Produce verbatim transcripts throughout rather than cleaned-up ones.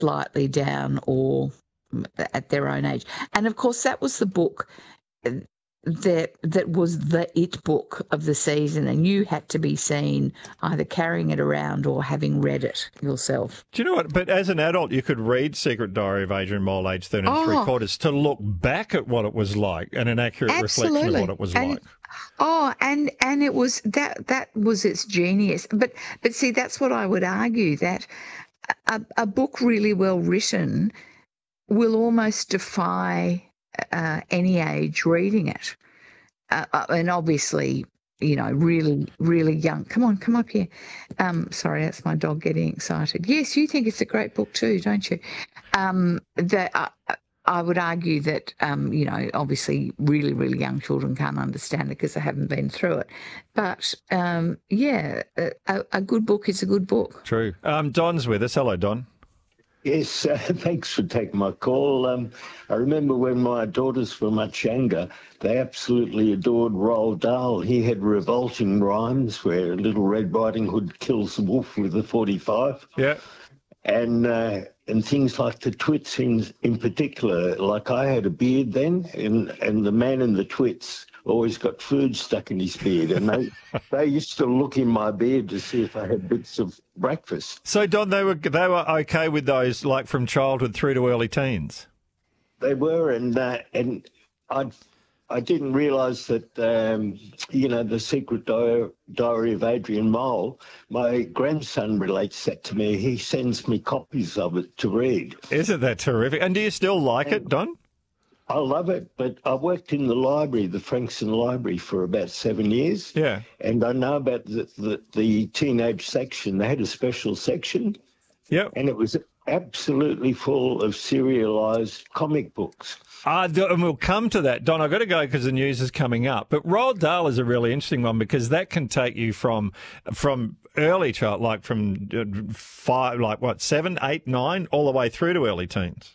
slightly down or at their own age. And, of course, that was the book that that was the it book of the season, and you had to be seen either carrying it around or having read it yourself. Do you know what? But as an adult, you could read Secret Diary of Adrian Mole, age thirteen and Oh. three quarters, to look back at what it was like and an accurate reflection of Absolutely. what it was And- like. Oh, and and it was that that was its genius. But but see, that's what I would argue, that a, a book really well written will almost defy uh, any age reading it. Uh, uh, and obviously, you know, really, really young. Come on, come up here. Um, sorry, that's my dog getting excited. Yes, you think it's a great book too, don't you? Um, that uh, I would argue that, um, you know, obviously really, really young children can't understand it because they haven't been through it. But, um, yeah, a, a good book is a good book. True. Um, Don's with us. Hello, Don. Yes, uh, thanks for taking my call. Um, I remember when my daughters were much younger, they absolutely adored Roald Dahl. He had revolting rhymes where Little Red Riding Hood kills the wolf with a forty-five. Yeah. And uh, and things like the twits in, in particular. Like I had a beard then, and, and the man in the twits always got food stuck in his beard, and they they used to look in my beard to see if I had bits of breakfast. So, Don, they were they were okay with those, like from childhood through to early teens? They were, and uh, and I I didn't realise that um, you know, the Secret Di- Diary of Adrian Mole. My grandson relates that to me. He sends me copies of it to read. Isn't that terrific? And do you still like it, Don? I love it, but I worked in the library, the Frankston Library, for about seven years. Yeah. And I know about the, the, the teenage section. They had a special section, Yep. and it was absolutely full of serialised comic books. Uh, and we'll come to that. Don, I've got to go because the news is coming up. But Roald Dahl is a really interesting one because that can take you from from early child, like from uh, five, like what, seven, eight, nine, all the way through to early teens.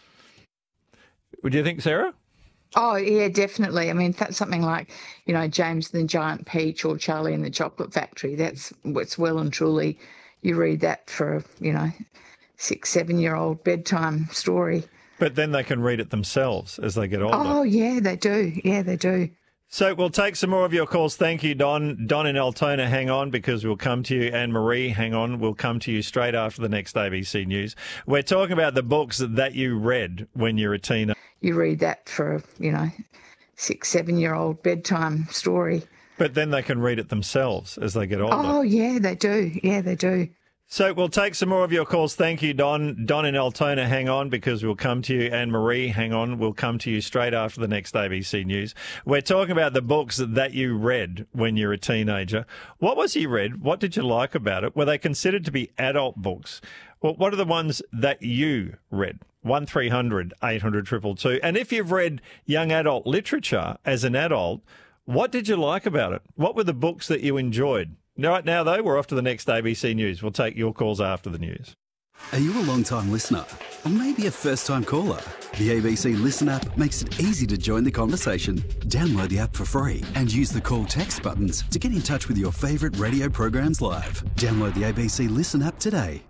Would you think, Sarah? Oh, yeah, definitely. I mean, that's something like, you know, James and the Giant Peach or Charlie and the Chocolate Factory. That's what's well and truly, you read that for a, you know, six, seven-year-old bedtime story. But then they can read it themselves as they get older. Oh, yeah, they do. Yeah, they do. So we'll take some more of your calls. Thank you, Don. Don in Altona, hang on, because we'll come to you. Anne Marie, hang on. We'll come to you straight after the next A B C News. We're talking about the books that you read when you're a teenager. You read that for a, you know, six, seven-year-old bedtime story. But then they can read it themselves as they get older. Oh, yeah, they do. Yeah, they do. So we'll take some more of your calls. Thank you, Don. Don in Altona, hang on, because we'll come to you. Anne Marie, hang on. We'll come to you straight after the next A B C News. We're talking about the books that you read when you're a teenager. What was you read? What did you like about it? Were they considered to be adult books? Well, what are the ones that you read? one three hundred eight hundred two two two. And if you've read young adult literature as an adult, what did you like about it? What were the books that you enjoyed? Right now, though, we're off to the next A B C News. We'll take your calls after the news. Are you a long-time listener? Or maybe a first-time caller? The A B C Listen app makes it easy to join the conversation. Download the app for free and use the call text buttons to get in touch with your favourite radio programs live. Download the A B C Listen app today.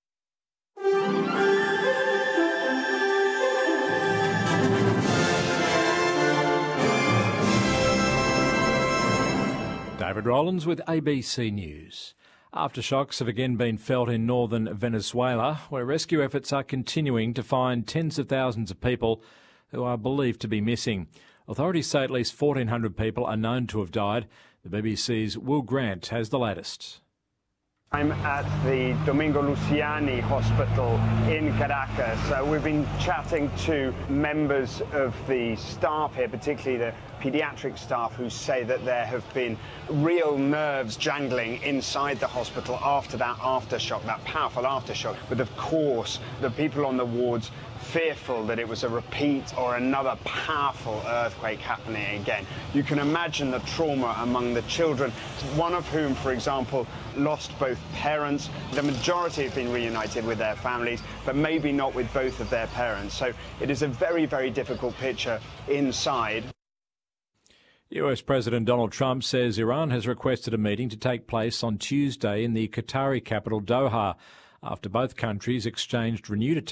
David Rollins with A B C News. Aftershocks have again been felt in northern Venezuela, where rescue efforts are continuing to find tens of thousands of people who are believed to be missing. Authorities say at least fourteen hundred people are known to have died. The B B C's Will Grant has the latest. I'm at the Domingo Luciani Hospital in Caracas. Uh, we've been chatting to members of the staff here, particularly the paediatric staff, who say that there have been real nerves jangling inside the hospital after that aftershock, that powerful aftershock. But of course, the people on the wards fearful that it was a repeat or another powerful earthquake happening again. You can imagine the trauma among the children, one of whom, for example, lost both parents. The majority have been reunited with their families, but maybe not with both of their parents. So it is a very, very difficult picture inside. U S President Donald Trump says Iran has requested a meeting to take place on Tuesday in the Qatari capital Doha. after both countries exchanged renewed